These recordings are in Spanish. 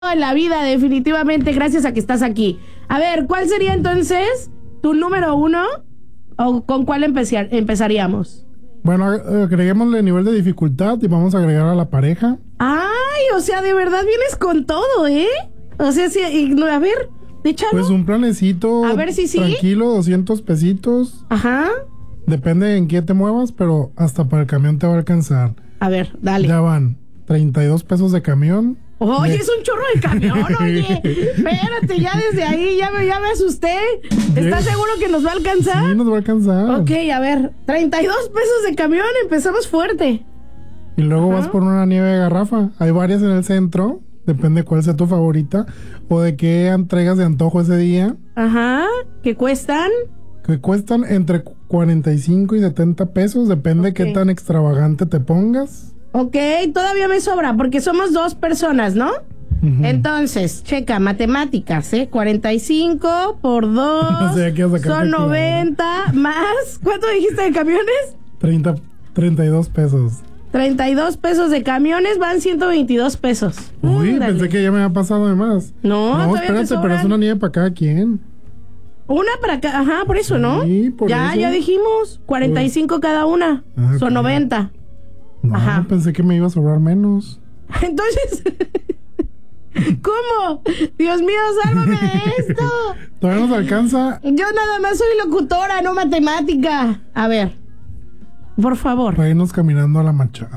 en la vida, definitivamente, gracias a que estás aquí. A ver, ¿cuál sería entonces tu número 1? ¿O con cuál empezaríamos? Bueno, agreguémosle nivel de dificultad y vamos a agregar a la pareja. Ay, o sea, de verdad vienes con todo, ¿eh? O sea, sí, a ver, échalo. Pues un planecito a ver si sí. Tranquilo, 200 pesitos. Ajá. Depende en qué te muevas, pero hasta para el camión te va a alcanzar. A ver, dale. Ya van 32 pesos de camión. Oye, es un chorro de camión, oye. Espérate, ya desde ahí ya me asusté. ¿Estás seguro que nos va a alcanzar? Sí, nos va a alcanzar. Ok, a ver, 32 pesos de camión, empezamos fuerte. Y luego vas por una nieve de garrafa. Hay varias en el centro, depende cuál sea tu favorita, o de qué entregas de antojo ese día. Ajá, ¿qué cuestan? Que cuestan entre 45 y 70 pesos, depende qué tan extravagante te pongas. Ok, todavía me sobra, porque somos 2 personas, ¿no? Uh-huh. Entonces, checa, matemáticas, 45 por 2 no sé, son 90, más, ¿cuánto dijiste de camiones? 32 pesos. 32 pesos de camiones van 122 pesos. Uy, pensé que ya me había pasado de más. No, espérate, pero es una nieve para cada quien. Una para cada, ajá, por eso, ¿no? Sí, por eso. Ya dijimos, 45 cada una, son 90. No, ajá. Pensé que me iba a sobrar menos. Entonces, ¿cómo? Dios mío, sálvame de esto. ¿Todavía nos alcanza? Yo nada más soy locutora, no matemática. A ver, por favor. Para irnos caminando a la Machado.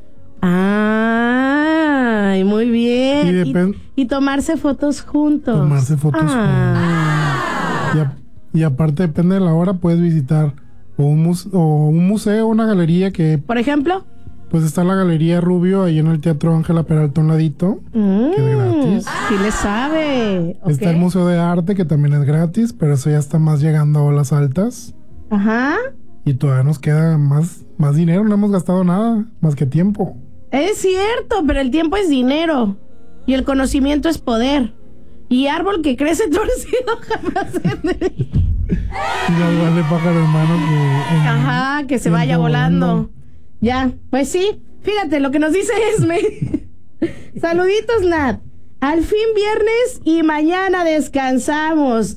Ay, muy bien. Y tomarse fotos juntos. Tomarse fotos juntos. Y aparte, depende de la hora, puedes visitar un museo, una galería que... Por ejemplo... Pues está la Galería Rubio ahí en el Teatro Ángela Peralta, un ladito, que es gratis. Sí le sabe. Está el Museo de Arte, que también es gratis, pero eso ya está más llegando a olas altas. Ajá. Y todavía nos queda más dinero, no hemos gastado nada, más que tiempo. Es cierto, pero el tiempo es dinero. Y el conocimiento es poder. Y árbol que crece torcido jamás se igual de pájaro hermano que... que se vaya volando. Ya, pues sí. Fíjate lo que nos dice Esme. Saluditos, Nat. Al fin viernes y mañana descansamos.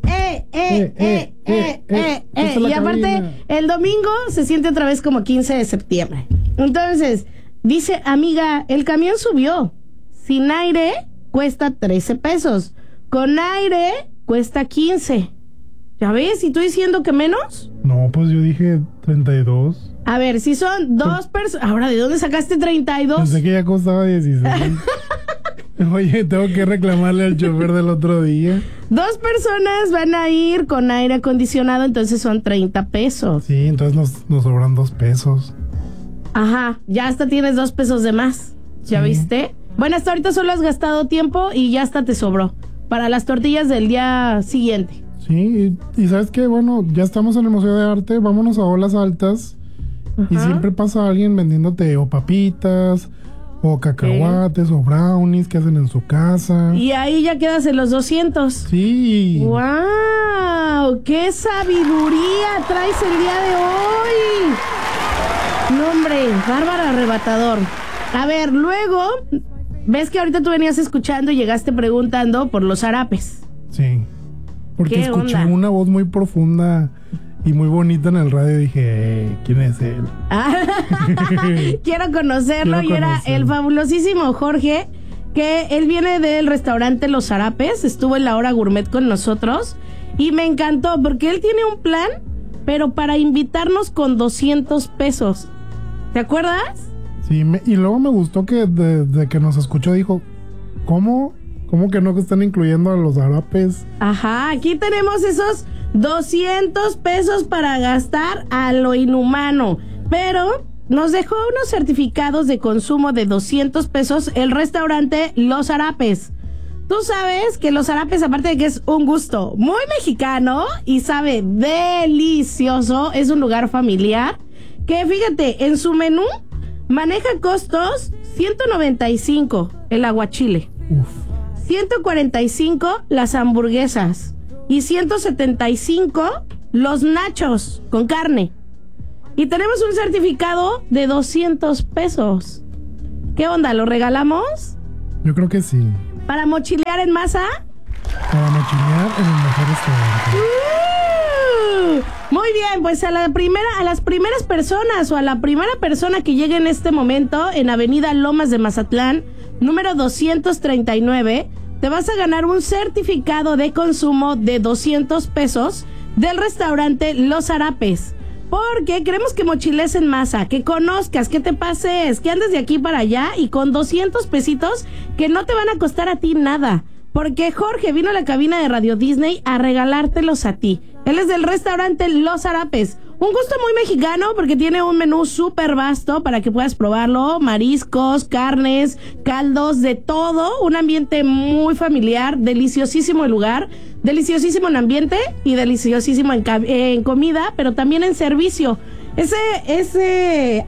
Y aparte, el domingo se siente otra vez como 15 de septiembre. Entonces, dice, amiga, el camión subió. Sin aire cuesta 13 pesos. Con aire cuesta 15. ¿Ya ves? ¿Y tú diciendo que menos? No, pues yo dije 32. A ver, si son 2 personas... Ahora, ¿de dónde sacaste 32? Pensé que ya costaba 16. Oye, tengo que reclamarle al chofer del otro día. 2 personas van a ir con aire acondicionado, entonces son 30 pesos. Sí, entonces nos sobran 2 pesos. Ajá, ya hasta tienes 2 pesos de más. ¿Ya viste? Bueno, hasta ahorita solo has gastado tiempo y ya hasta te sobró. Para las tortillas del día siguiente. Sí, y ¿sabes qué? Bueno, ya estamos en el Museo de Arte, vámonos a olas altas. Ajá. Y siempre pasa alguien vendiéndote o papitas, o cacahuates, o brownies que hacen en su casa. Y ahí ya quedas en los 200. Sí. ¡Wow! ¡Qué sabiduría traes el día de hoy! No, hombre, bárbaro arrebatador. A ver, luego, ves que ahorita tú venías escuchando y llegaste preguntando por los zarapes. Sí. Porque escuché una voz muy profunda y muy bonita en el radio y dije, ¿quién es él? Quiero conocerlo. Y era el fabulosísimo Jorge, que él viene del restaurante Los Zarapes, estuvo en la hora gourmet con nosotros y me encantó porque él tiene un plan, pero para invitarnos con 200 pesos. ¿Te acuerdas? Sí, y luego me gustó que desde que nos escuchó dijo, ¿cómo que no están incluyendo a los zarapes? Ajá, aquí tenemos esos 200 pesos para gastar a lo inhumano, pero nos dejó unos certificados de consumo de 200 pesos el restaurante Los Zarapes. Tú sabes que Los Zarapes, aparte de que es un gusto muy mexicano y sabe delicioso, es un lugar familiar que, fíjate, en su menú maneja costos 195 el aguachile. 145 las hamburguesas y 175 los nachos con carne. Y tenemos un certificado de 200 pesos. ¿Qué onda? ¿Lo regalamos? Yo creo que sí. para mochilear en masa. Para mochilear en el mejor restaurante. Muy bien, pues a las primeras personas o a la primera persona que llegue en este momento en Avenida Lomas de Mazatlán, número 239, te vas a ganar un certificado de consumo de 200 pesos del restaurante Los Arapes. Porque queremos que mochiles en masa, que conozcas, que te pases, que andes de aquí para allá y con 200 pesitos que no te van a costar a ti nada. Porque Jorge vino a la cabina de Radio Disney a regalártelos a ti. Él es del restaurante Los Arapes. Un gusto muy mexicano porque tiene un menú súper vasto para que puedas probarlo. Mariscos, carnes, caldos, de todo. Un ambiente muy familiar, deliciosísimo el lugar, deliciosísimo en ambiente y deliciosísimo en comida, pero también en servicio. Ese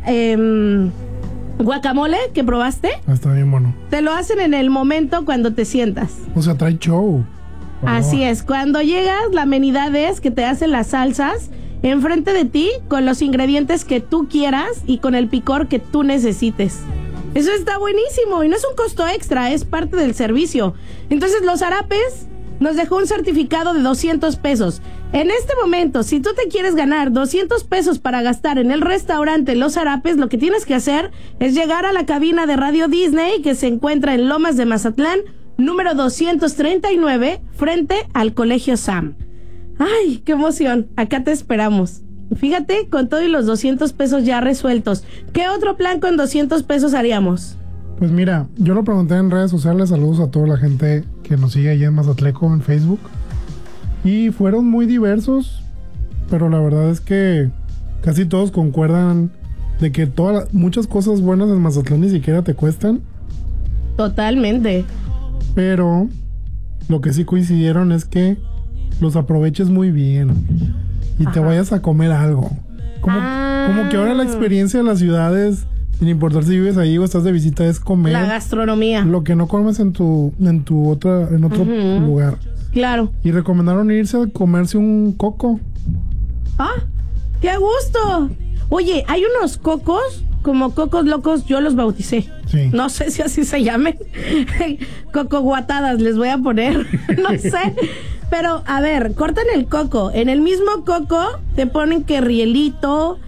guacamole que probaste, está bien bueno. Te lo hacen en el momento cuando te sientas. O sea, trae show. Así es, cuando llegas, la amenidad es que te hacen las salsas enfrente de ti con los ingredientes que tú quieras y con el picor que tú necesites. Eso está buenísimo y no es un costo extra, es parte del servicio. Entonces, Los Arapes nos dejó un certificado de 200 pesos. En este momento, si tú te quieres ganar 200 pesos para gastar en el restaurante Los Arapes, lo que tienes que hacer es llegar a la cabina de Radio Disney que se encuentra en Lomas de Mazatlán, número 239, frente al Colegio Sam. ¡Ay, qué emoción! Acá te esperamos. Fíjate, con todo y los 200 pesos ya resueltos, ¿qué otro plan con 200 pesos haríamos? Pues mira, yo lo pregunté en redes sociales, saludos a toda la gente que nos sigue ahí en Mazatleco en Facebook. Y fueron muy diversos, pero la verdad es que casi todos concuerdan de que muchas cosas buenas en Mazatlán ni siquiera te cuestan. Totalmente. Pero lo que sí coincidieron es que los aproveches muy bien y te vayas a comer algo. Como que ahora la experiencia de las ciudades, sin importar si vives ahí o estás de visita, es comer la gastronomía. Lo que no comes en otro lugar. Claro. Y recomendaron irse a comerse un coco. ¡Ah! ¡Qué a gusto! Oye, hay unos cocos, como cocos locos, yo los bauticé. Sí. No sé si así se llamen. Coco guatadas les voy a poner. No sé. Pero, a ver, cortan el coco. En el mismo coco te ponen que rielito,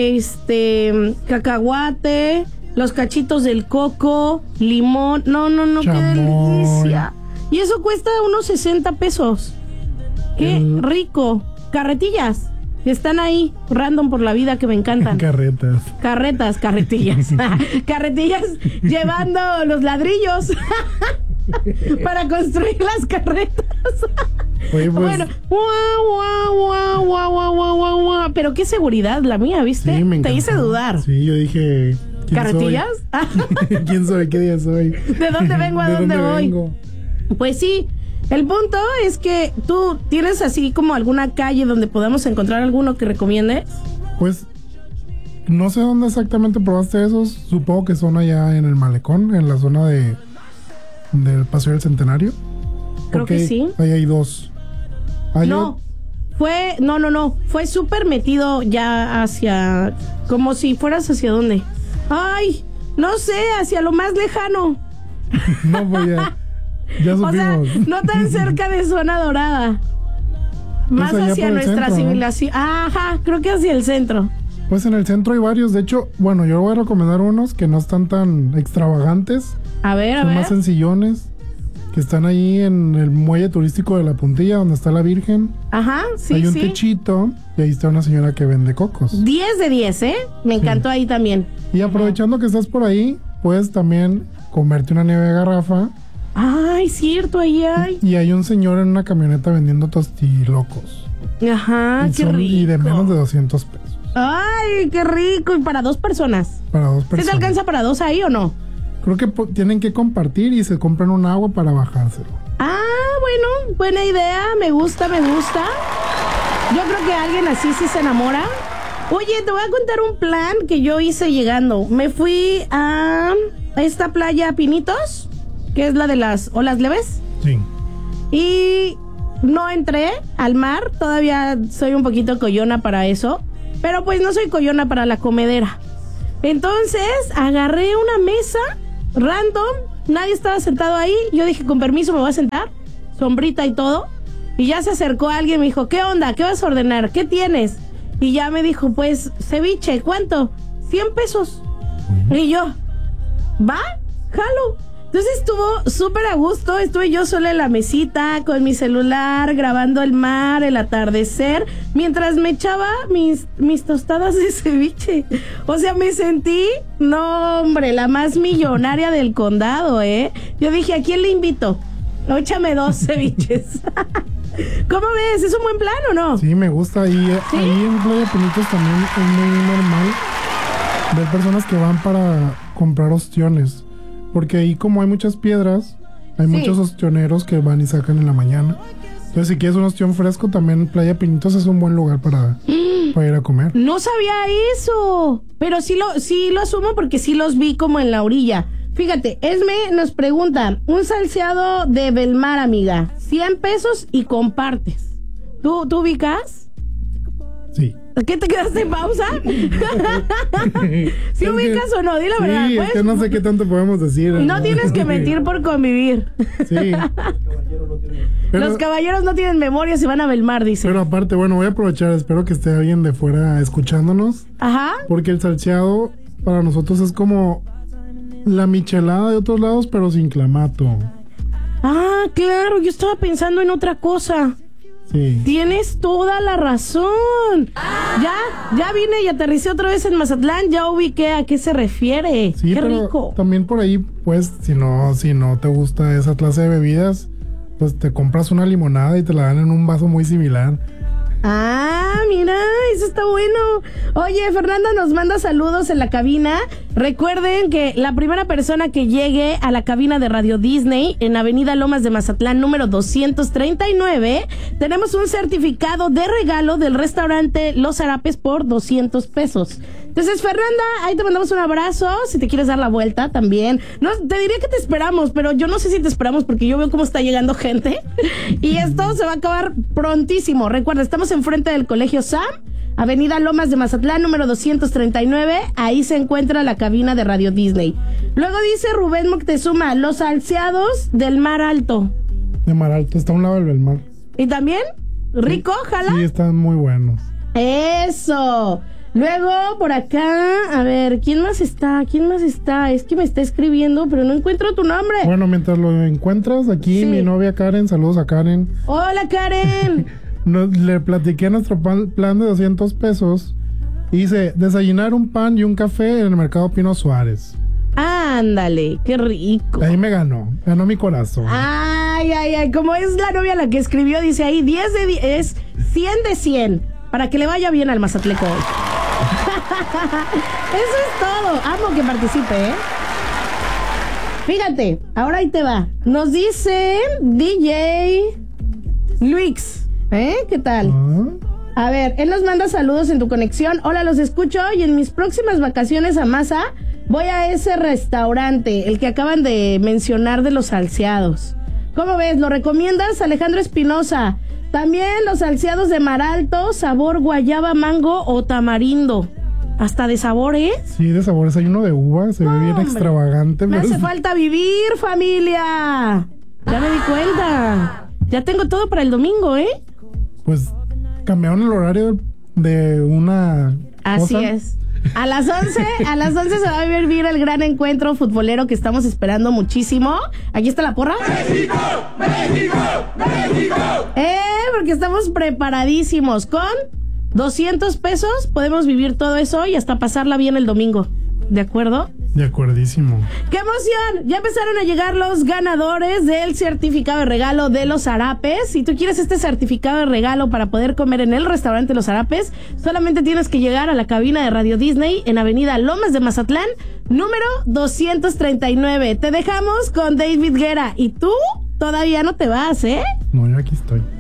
cacahuate, los cachitos del coco, limón. No, chamoy. Qué delicia. Y eso cuesta unos 60 pesos. ¡Qué rico! Carretillas. Están ahí, random por la vida, que me encantan. Carretillas. Carretillas llevando los ladrillos para construir las carretas. Oye, pues, bueno, guau. Pero qué seguridad la mía, ¿viste? Sí, me encantó. Te hice dudar. Sí, yo dije, ¿carretillas? ¿Quién soy? ¿Qué día soy? ¿De dónde vengo? ¿A dónde voy? Vengo? Pues sí, el punto es que tú tienes así como alguna calle donde podamos encontrar alguno que recomiendes. Pues no sé dónde exactamente probaste esos. Supongo que son allá en el Malecón, en la zona del Paseo del Centenario. Creo que sí. Ahí hay dos. No, fue súper metido ya hacia, como si fueras hacia dónde. Ay, no sé, hacia lo más lejano. No, pues ya supimos. O sea, no tan cerca de Zona Dorada. Más pues hacia nuestra centro, civilización. ¿No? Ajá, creo que hacia el centro. Pues en el centro hay varios. De hecho, bueno, yo voy a recomendar unos que no están tan extravagantes. A ver. Son más sencillones. Que están ahí en el muelle turístico de La Puntilla, donde está la Virgen. Ajá, sí, hay un techito y ahí está una señora que vende cocos. 10 de 10, ¿eh? Me encantó ahí también. Y aprovechando que estás por ahí, puedes también comerte una nieve de garrafa. Ay, cierto, ahí hay. Y hay un señor en una camioneta vendiendo tostilocos. Ajá, qué rico. Y de menos de 200 pesos. Ay, qué rico. Y para 2 personas. Para 2 personas. ¿Sí te alcanza para 2 ahí o no? Creo que tienen que compartir y se compran un agua para bajárselo. Ah, bueno, buena idea. Me gusta. Yo creo que alguien así sí se enamora. Oye, te voy a contar un plan que yo hice llegando. Me fui a esta playa Pinitos, que es la de las olas leves. Sí. Y no entré al mar. Todavía soy un poquito coyona para eso. Pero pues no soy coyona para la comedera. Entonces agarré una mesa random nadie estaba sentado ahí. Yo dije, con permiso, me voy a sentar. Sombrita y todo. Y ya se acercó alguien, me dijo, ¿qué onda? ¿Qué vas a ordenar? ¿Qué tienes? Y ya me dijo, pues, ceviche, ¿cuánto? 100 pesos. Y yo, ¿va? Jalo. Entonces estuvo súper a gusto, estuve yo sola en la mesita con mi celular grabando el mar, el atardecer, mientras me echaba mis tostadas de ceviche. O sea, me sentí, no hombre, la más millonaria del condado, ¿eh? Yo dije, ¿a quién le invito? Échame 2 ceviches. ¿Cómo ves? ¿Es un buen plan o no? Sí, me gusta. ¿Sí? Ahí en Playa Pinitos también es muy normal ver personas que van para comprar ostiones. Porque ahí como hay muchas piedras, hay muchos ostioneros que van y sacan en la mañana. Entonces si quieres un ostión fresco, también Playa Pinitos es un buen lugar para ir a comer. No sabía eso, pero sí lo asumo porque sí los vi como en la orilla. Fíjate, Esme nos pregunta, un salseado de Belmar, amiga, 100 pesos y compartes. ¿Tú ubicas? Sí. ¿Qué te quedaste en pausa? ¿Sí ubicas o no? Di la verdad. Sí, pues, es que no sé qué tanto podemos decir. No tienes que mentir por convivir. Sí. Los caballeros no tienen memoria si van a Belmar, dice. Pero aparte, bueno, voy a aprovechar, espero que esté alguien de fuera escuchándonos. Ajá. Porque el salseado para nosotros es como la michelada de otros lados, pero sin clamato. Ah, claro, yo estaba pensando en otra cosa. Sí. Tienes toda la razón. Ya vine y aterricé otra vez en Mazatlán, ya ubiqué a qué se refiere. Sí, qué pero rico. También por ahí, pues, si no te gusta esa clase de bebidas, pues te compras una limonada y te la dan en un vaso muy similar. Ah, mira, eso está bueno. Oye, Fernanda nos manda saludos en la cabina. Recuerden que la primera persona que llegue a la cabina de Radio Disney en Avenida Lomas de Mazatlán, número 239, tenemos un certificado de regalo del restaurante Los Zarapes por 200 pesos. Entonces, Fernanda, ahí te mandamos un abrazo. Si te quieres dar la vuelta también. No, te diría que te esperamos, pero yo no sé si te esperamos porque yo veo cómo está llegando gente. Y esto se va a acabar prontísimo. Recuerda, estamos enfrente del Colegio Sam, Avenida Lomas de Mazatlán, número 239. Ahí se encuentra la cabina de Radio Disney. Luego dice Rubén Moctezuma, los salseados del Mar Alto. De Mar Alto, está a un lado del Belmar. ¿Y también? ¿Rico? ¿Jala? Sí, están muy buenos. ¡Eso! Luego, por acá, a ver, ¿quién más está? Es que me está escribiendo, pero no encuentro tu nombre. Bueno, mientras lo encuentras, aquí mi novia Karen, saludos a Karen. ¡Hola, Karen! Le platiqué nuestro plan de 200 pesos. Y dice, desayunar un pan y un café en el Mercado Pino Suárez. Ándale, qué rico. Ahí me ganó mi corazón. Ay, como es la novia la que escribió, dice ahí, 10 de 10, es 100 de 100, para que le vaya bien al Mazatleco hoy. Eso es todo. Amo que participe, ¿eh? Fíjate, ahora ahí te va. Nos dice DJ Luis, ¿eh? ¿Qué tal? A ver, él nos manda saludos en tu conexión. Hola, los escucho y en mis próximas vacaciones a Maza voy a ese restaurante, el que acaban de mencionar de los salseados. ¿Cómo ves? ¿Lo recomiendas, Alejandro Espinosa? También los salseados de Mar Alto, sabor guayaba, mango o tamarindo. Hasta de sabores. Sí, de sabores. Hay uno de uva, se ve bien extravagante. Me hace falta vivir, familia. Ya me di cuenta. Ya tengo todo para el domingo, ¿eh? Pues cambiaron el horario de una Así cosa. es. A las 11 se va a vivir el gran encuentro futbolero que estamos esperando muchísimo. Aquí está la porra. ¡México! ¡México! ¡México! Porque estamos preparadísimos. Con 200 pesos podemos vivir todo eso y hasta pasarla bien el domingo. ¿De acuerdo? De acuerdísimo. ¡Qué emoción! Ya empezaron a llegar los ganadores del certificado de regalo de Los Zarapes. Si tú quieres este certificado de regalo para poder comer en el restaurante Los Zarapes, solamente tienes que llegar a la cabina de Radio Disney en Avenida Lomas de Mazatlán, número 239. Te dejamos con David Guerra. Y tú todavía no te vas, ¿eh? No, yo aquí estoy.